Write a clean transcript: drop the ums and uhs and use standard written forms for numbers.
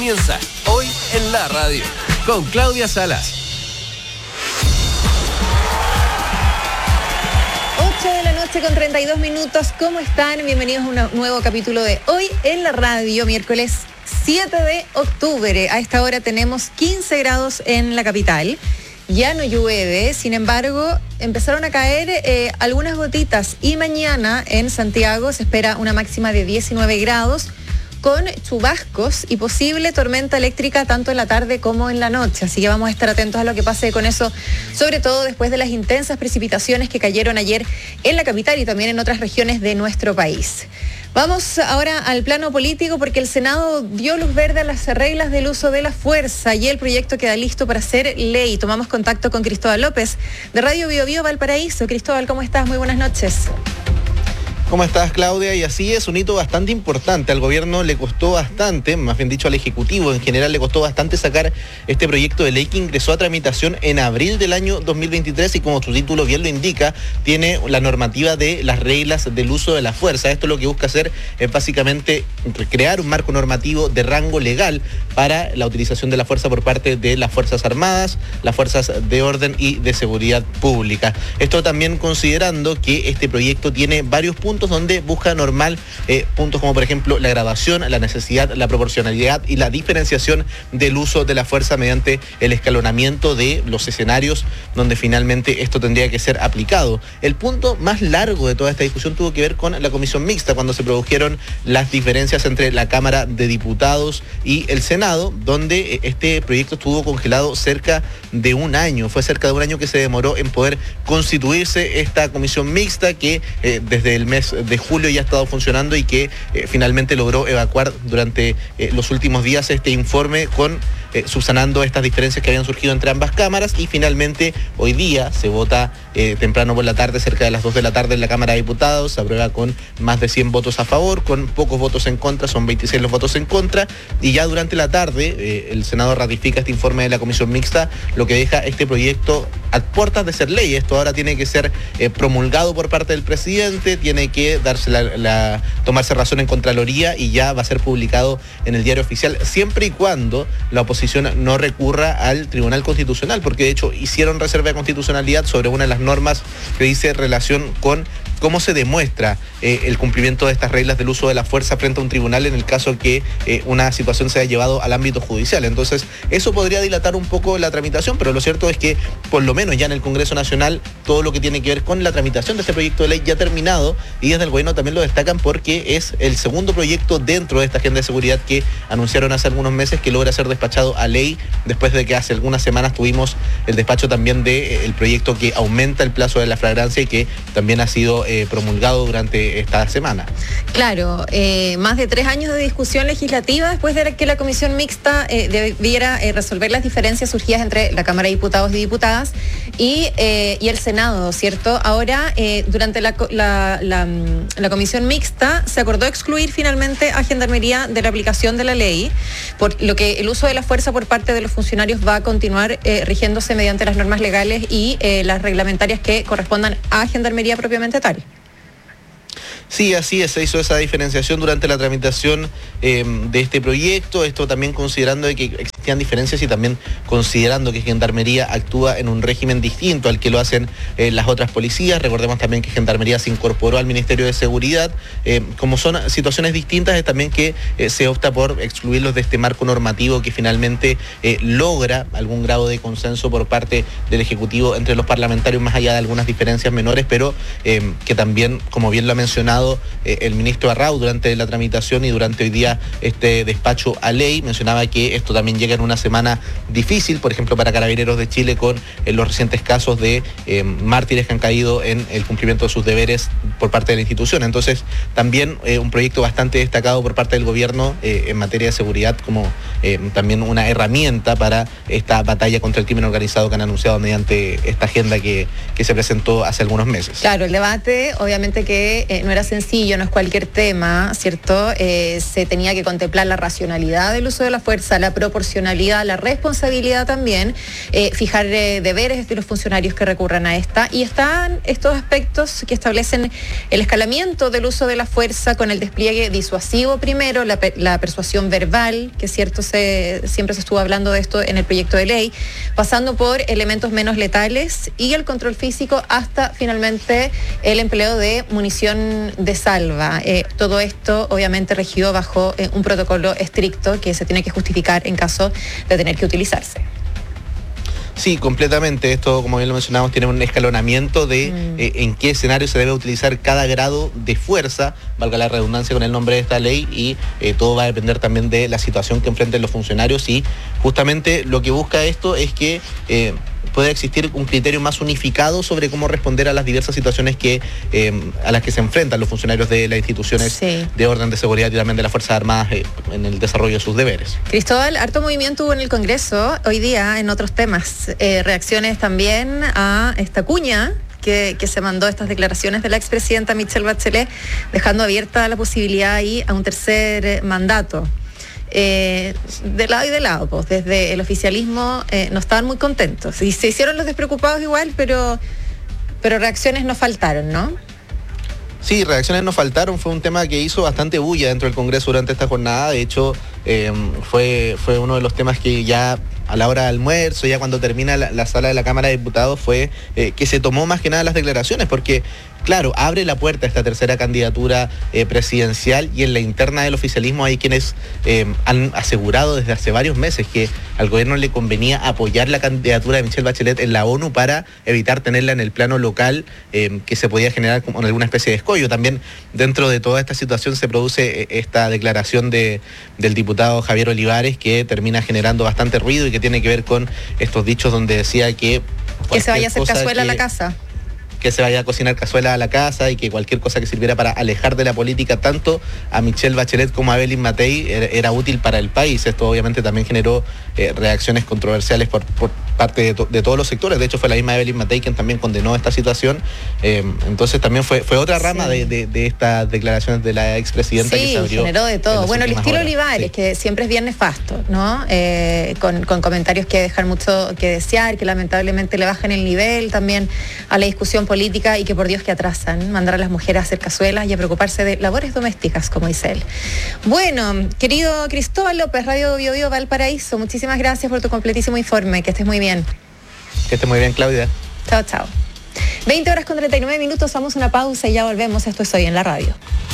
Comienza Hoy en la Radio con Claudia Salas. 8 de la noche con 32 minutos. ¿Cómo están? Bienvenidos a un nuevo capítulo de Hoy en la Radio, miércoles 7 de octubre. A esta hora tenemos 15 grados en la capital. Ya no llueve, sin embargo, empezaron a caer algunas gotitas y mañana en Santiago se espera una máxima de 19 grados con chubascos y posible tormenta eléctrica tanto en la tarde como en la noche. Así que vamos a estar atentos a lo que pase con eso, sobre todo después de las intensas precipitaciones que cayeron ayer en la capital y también en otras regiones de nuestro país. Vamos ahora al plano político porque el Senado dio luz verde a las reglas del uso de la fuerza y el proyecto queda listo para ser ley. Tomamos contacto con Cristóbal López de Radio Bio Bio Valparaíso. Cristóbal, ¿cómo estás? Muy buenas noches. ¿Cómo estás, Claudia? Y así es, un hito bastante importante. Al gobierno le costó bastante, más bien dicho al Ejecutivo en general, le costó bastante sacar este proyecto de ley que ingresó a tramitación en abril del año 2023 y como su título bien lo indica, tiene la normativa de las reglas del uso de la fuerza. Esto lo que busca hacer es básicamente crear un marco normativo de rango legal para la utilización de la fuerza por parte de las Fuerzas Armadas, las Fuerzas de Orden y de Seguridad Pública. Esto también considerando que este proyecto tiene varios puntos donde busca normal puntos como por ejemplo la graduación, la necesidad, la proporcionalidad y la diferenciación del uso de la fuerza mediante el escalonamiento de los escenarios donde finalmente esto tendría que ser aplicado. El punto más largo de toda esta discusión tuvo que ver con la comisión mixta, cuando se produjeron las diferencias entre la Cámara de Diputados y el Senado, donde este proyecto estuvo congelado cerca de un año. Fue cerca de un año que se demoró en poder constituirse esta comisión mixta que desde el mes de julio ya ha estado funcionando y que finalmente logró evacuar durante los últimos días este informe con subsanando estas diferencias que habían surgido entre ambas cámaras y finalmente hoy día se vota temprano por la tarde, cerca de las 2 de la tarde en la Cámara de Diputados, se aprueba con más de 100 votos a favor, con pocos votos en contra, son 26 los votos en contra y ya durante la tarde el Senado ratifica este informe de la Comisión Mixta, lo que deja este proyecto a puertas de ser ley. Esto ahora tiene que ser promulgado por parte del presidente, tiene que darse tomarse razón en Contraloría y ya va a ser publicado en el Diario Oficial, siempre y cuando la oposición no recurra al Tribunal Constitucional, porque de hecho hicieron reserva de constitucionalidad sobre una de las normas que dice relación con cómo se demuestra el cumplimiento de estas reglas del uso de la fuerza frente a un tribunal en el caso que una situación se haya llevado al ámbito judicial. Entonces, eso podría dilatar un poco la tramitación, pero lo cierto es que, por lo menos ya en el Congreso Nacional, todo lo que tiene que ver con la tramitación de este proyecto de ley ya ha terminado y desde el gobierno también lo destacan porque es el segundo proyecto dentro de esta agenda de seguridad que anunciaron hace algunos meses que logra ser despachado a ley después de que hace algunas semanas tuvimos el despacho también del proyecto que aumenta el plazo de la flagrancia y que también ha sido promulgado durante esta semana. Claro, más de 3 años de discusión legislativa después de que la comisión mixta debiera resolver las diferencias surgidas entre la Cámara de Diputados y Diputadas y el Senado, ¿cierto? Ahora, durante la comisión mixta se acordó excluir finalmente a Gendarmería de la aplicación de la ley, por lo que el uso de la fuerza por parte de los funcionarios va a continuar rigiéndose mediante las normas legales y las reglamentarias que correspondan a Gendarmería propiamente tal. Sí, así es, se hizo esa diferenciación durante la tramitación de este proyecto, esto también considerando de que existían diferencias y también considerando que Gendarmería actúa en un régimen distinto al que lo hacen las otras policías. Recordemos también que Gendarmería se incorporó al Ministerio de Seguridad, como son situaciones distintas es también que se opta por excluirlos de este marco normativo que finalmente logra algún grado de consenso por parte del Ejecutivo entre los parlamentarios más allá de algunas diferencias menores, pero que también, como bien lo ha mencionado el ministro Arrau durante la tramitación y durante hoy día este despacho a ley, mencionaba que esto también llega en una semana difícil, por ejemplo para Carabineros de Chile con los recientes casos de mártires que han caído en el cumplimiento de sus deberes por parte de la institución. Entonces también un proyecto bastante destacado por parte del gobierno en materia de seguridad como también una herramienta para esta batalla contra el crimen organizado que han anunciado mediante esta agenda que se presentó hace algunos meses. Claro, el debate obviamente que no era sencillo, no es cualquier tema, ¿cierto? Se tenía que contemplar la racionalidad del uso de la fuerza, la proporcionalidad, la responsabilidad también, fijar deberes de los funcionarios que recurran a esta, y están estos aspectos que establecen el escalamiento del uso de la fuerza con el despliegue disuasivo primero, la persuasión verbal, que cierto siempre se estuvo hablando de esto en el proyecto de ley, pasando por elementos menos letales y el control físico hasta finalmente el empleo de munición de salva. Todo esto obviamente regido bajo un protocolo estricto que se tiene que justificar en caso de tener que utilizarse. Sí, completamente. Esto, como bien lo mencionamos, tiene un escalonamiento de en qué escenario se debe utilizar cada grado de fuerza, valga la redundancia con el nombre de esta ley, y todo va a depender también de la situación que enfrenten los funcionarios, y justamente lo que busca esto es que pueda existir un criterio más unificado sobre cómo responder a las diversas situaciones a las que se enfrentan los funcionarios de las instituciones de orden de seguridad y también de las Fuerzas Armadas en el desarrollo de sus deberes. Cristóbal, harto movimiento hubo en el Congreso hoy día en otros temas. Reacciones también a esta cuña que se mandó, estas declaraciones de la expresidenta Michelle Bachelet, dejando abierta la posibilidad ahí a un tercer mandato. De lado y de lado, pues desde el oficialismo no estaban muy contentos y se hicieron los despreocupados igual, pero reacciones no faltaron, ¿no? Sí, reacciones no faltaron. Fue un tema que hizo bastante bulla dentro del Congreso durante esta jornada. De hecho, fue uno de los temas que ya a la hora de almuerzo, ya cuando termina la sala de la Cámara de Diputados, fue que se tomó más que nada las declaraciones, porque claro, abre la puerta a esta tercera candidatura presidencial, y en la interna del oficialismo hay quienes han asegurado desde hace varios meses que al gobierno le convenía apoyar la candidatura de Michelle Bachelet en la ONU para evitar tenerla en el plano local, que se podía generar como alguna especie de escollo. También dentro de toda esta situación se produce esta declaración del diputado Javier Olivares, que termina generando bastante ruido y que tiene que ver con estos dichos donde decía que se vaya a hacer cazuela a la casa. Que se vaya a cocinar cazuela a la casa, y que cualquier cosa que sirviera para alejar de la política tanto a Michelle Bachelet como a Evelyn Matei era útil para el país. Esto obviamente también generó reacciones controversiales por parte de todos los sectores. De hecho, fue la misma Evelyn Matei quien también condenó esta situación. Entonces también fue otra rama de estas declaraciones de la expresidenta que se abrió. Sí, generó de todo. Bueno, el estilo Olivares, que siempre es bien nefasto, ¿no? Con comentarios que dejan mucho que desear, que lamentablemente le bajan el nivel también a la discusión política, y que por Dios que atrasan, mandar a las mujeres a hacer cazuelas y a preocuparse de labores domésticas, como dice él. Bueno, querido Cristóbal López, Radio Bio Bio Valparaíso, muchísimas gracias por tu completísimo informe, que estés muy bien. Que estés muy bien, Claudia. Chao, chao. 20:39, vamos a una pausa y ya volvemos. Esto es Hoy en la Radio.